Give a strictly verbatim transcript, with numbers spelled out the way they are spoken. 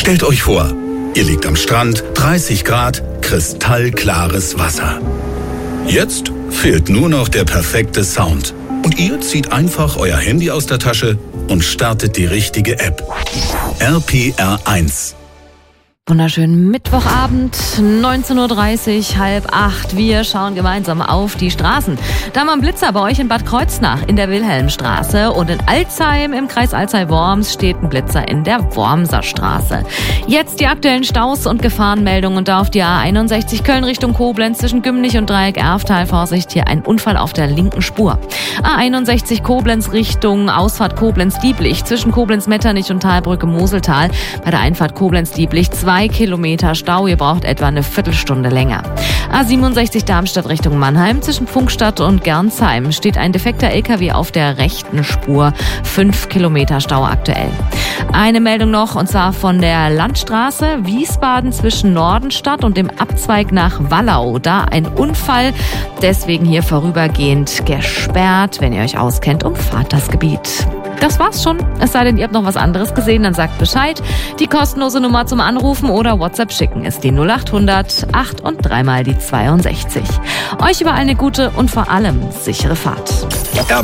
Stellt euch vor, ihr liegt am Strand, dreißig Grad, kristallklares Wasser. Jetzt fehlt nur noch der perfekte Sound. Und ihr zieht einfach euer Handy aus der Tasche und startet die richtige App. R P R eins. Wunderschönen Mittwochabend, neunzehn Uhr dreißig, halb acht. Wir schauen gemeinsam auf die Straßen. Da haben wir einen Blitzer bei euch in Bad Kreuznach in der Wilhelmstraße und in Alzheim im Kreis Alzey-Worms steht ein Blitzer in der Wormser Straße. Jetzt die aktuellen Staus und Gefahrenmeldungen da auf die A einundsechzig Köln Richtung Koblenz zwischen Gümlich und Dreieck Erftal. Vorsicht, hier ein Unfall auf der linken Spur. A einundsechzig Koblenz Richtung Ausfahrt Koblenz-Dieblich zwischen Koblenz-Metternich und Talbrücke Moseltal. Bei der Einfahrt Koblenz-Dieblich zwei Kilometer Stau, ihr braucht etwa eine Viertelstunde länger. A siebenundsechzig Darmstadt Richtung Mannheim zwischen Funkstadt und Gernsheim steht ein defekter L K W auf der rechten Spur. Fünf Kilometer Stau aktuell. Eine Meldung noch, und zwar von der Landstraße Wiesbaden zwischen Nordenstadt und dem Abzweig nach Wallau. Da ein Unfall, deswegen hier vorübergehend gesperrt. Wenn ihr euch auskennt, umfahrt das Gebiet. Das war's schon. Es sei denn, ihr habt noch was anderes gesehen, dann sagt Bescheid. Die kostenlose Nummer zum Anrufen oder WhatsApp schicken ist die null acht hundert acht und dreimal die zweiundsechzig. Euch überall eine gute und vor allem sichere Fahrt.